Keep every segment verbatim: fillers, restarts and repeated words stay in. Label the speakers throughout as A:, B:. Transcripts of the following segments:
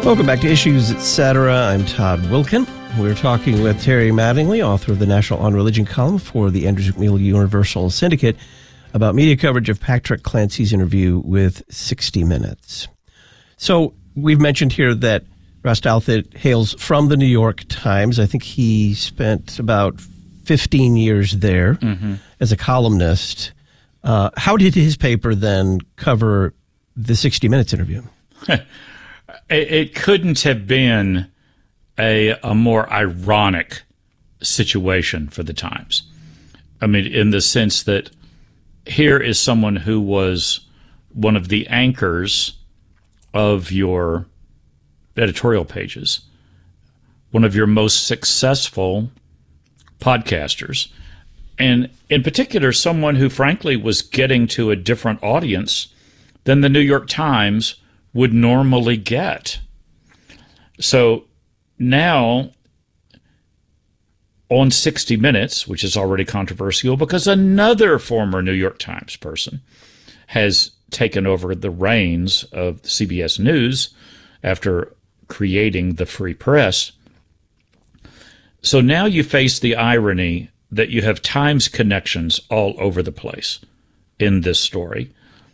A: Welcome back to Issues, et cetera. I'm Todd Wilkin. We're talking with Terry Mattingly, author of the National On Religion column for the Andrews McMeel Universal Syndicate, about media coverage of Patrick Clancy's interview with sixty minutes. So we've mentioned here that Ross Douthat hails from the New York Times. I think he spent about fifteen years there mm-hmm. as a columnist. Uh, how did his paper then cover the sixty minutes interview?
B: It couldn't have been a, a more ironic situation for the Times. I mean, in the sense that here is someone who was one of the anchors of your editorial pages, one of your most successful podcasters, and in particular, someone who, frankly, was getting to a different audience than the New York Times would normally get. So now on sixty minutes, which is already controversial because another former New York Times person has taken over the reins of C B S News after creating the Free Press. So now you face the irony that you have Times connections all over the place in this story.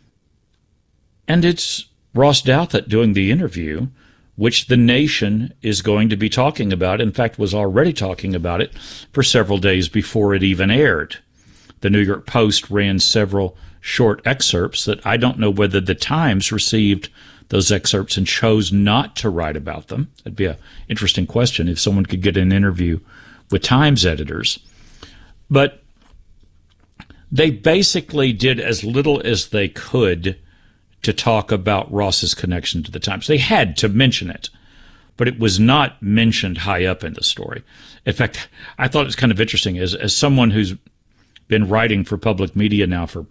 B: And it's Ross Douthat doing the interview, which the nation is going to be talking about, in fact, was already talking about it for several days before it even aired. The New York Post ran several short excerpts that I don't know whether the Times received those excerpts and chose not to write about them. That'd be an interesting question if someone could get an interview with Times editors. But they basically did as little as they could to talk about Ross's connection to the Times. They had to mention it, but it was not mentioned high up in the story. In fact, I thought it was kind of interesting as, as someone who's been writing for public media now for,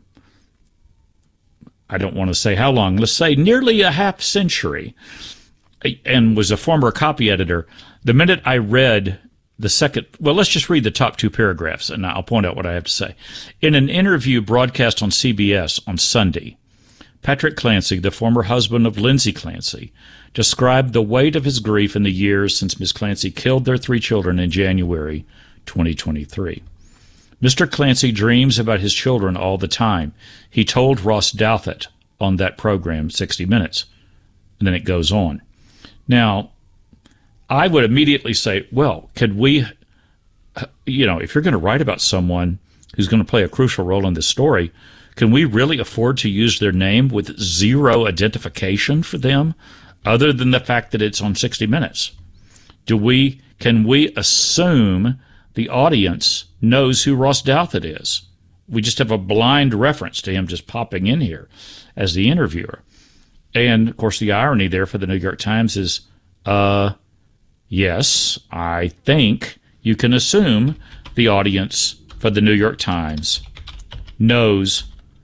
B: I don't want to say how long, let's say nearly a half century, and was a former copy editor. The minute I read the second, well, let's just read the top two paragraphs, and I'll point out what I have to say. In an interview broadcast on C B S on Sunday, Patrick Clancy, the former husband of Lindsay Clancy, described the weight of his grief in the years since Miz Clancy killed their three children in January twenty twenty-three. Mister Clancy dreams about his children all the time, he told Ross Douthat on that program, sixty minutes. And then it goes on. Now, I would immediately say, well, could we, you know, if you're going to write about someone who's going to play a crucial role in this story, can we really afford to use their name with zero identification for them other than the fact that it's on sixty minutes? Do we, can we assume the audience knows who Ross Douthat is? We just have a blind reference to him just popping in here as the interviewer. And, of course, the irony there for the New York Times is, uh, yes, I think you can assume the audience for the New York Times knows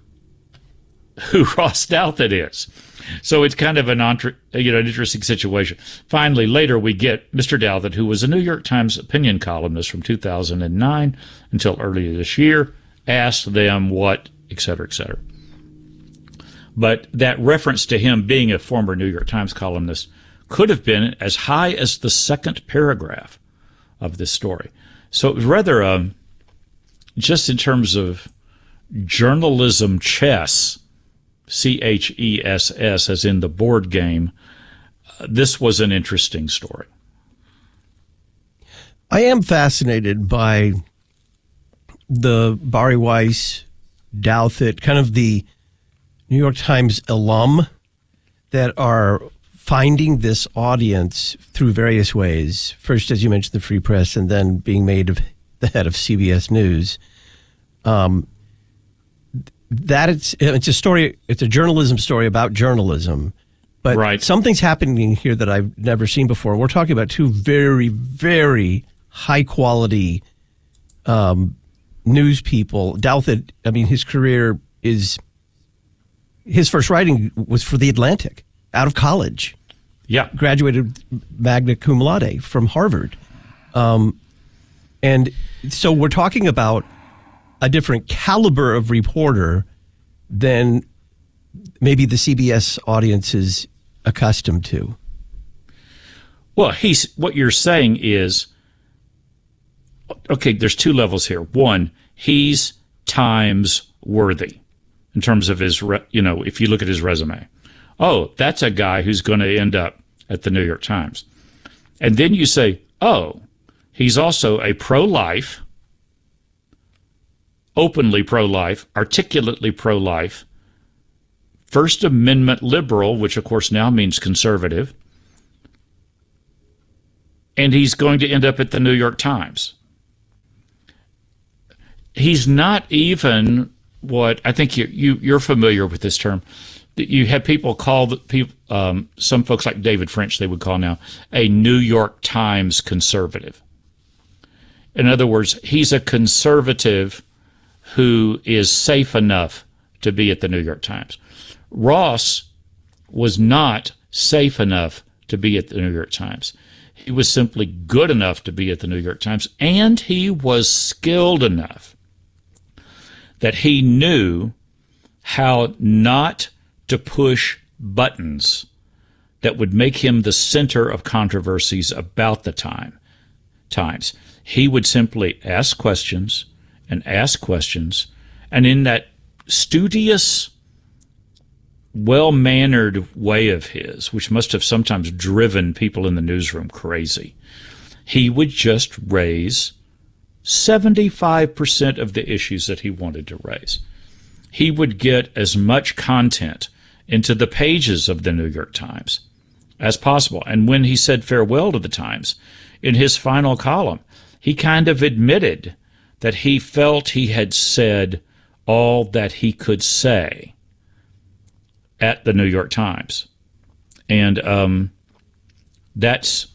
B: who Ross Douthat is. So it's kind of an, entre, you know, an interesting situation. Finally, later we get Mister Douthat, who was a New York Times opinion columnist from two thousand nine until earlier this year, asked them what, et cetera, et cetera. But that reference to him being a former New York Times columnist could have been as high as the second paragraph of this story. So it was rather, um, just in terms of journalism chess, C H E S S, as in the board game, uh, this was an interesting story.
A: I am fascinated by the Bari Weiss, Douthat, kind of the New York Times alum that are finding this audience through various ways. First, as you mentioned, the Free Press, and then being made of the head of C B S News. Um, that it's it's a story. It's a journalism story about journalism, but
B: right.
A: Something's happening here that I've never seen before. We're talking about two very, very high quality um, news people. Douthat, I mean, his career is his first writing was for The Atlantic out of college.
B: Yeah,
A: graduated magna cum laude from Harvard, um, and so we're talking about a different caliber of reporter than maybe the C B S audience is accustomed to.
B: Well, he's what you're saying is, okay, there's two levels here. One, he's Times worthy in terms of his, re, you know, if you look at his resume. Oh, that's a guy who's going to end up at the New York Times. And then you say, oh, he's also a pro-life, openly pro-life, articulately pro-life, First Amendment liberal, which of course now means conservative, and he's going to end up at the New York Times. He's not even what I think you, you you're familiar with this term. You have people call the people, um, some folks like David French, they would call now a New York Times conservative. In other words, he's a conservative who is safe enough to be at the New York Times. Ross was not safe enough to be at the New York Times. He was simply good enough to be at the New York Times, and he was skilled enough that he knew how not to push buttons that would make him the center of controversies about the time times. He would simply ask questions and ask questions, and in that studious, well-mannered way of his, which must have sometimes driven people in the newsroom crazy, he would just raise seventy-five percent of the issues that he wanted to raise. He would get as much content into the pages of the New York Times as possible. And when he said farewell to the Times, in his final column, he kind of admitted that he felt he had said all that he could say at the New York Times. And um, that's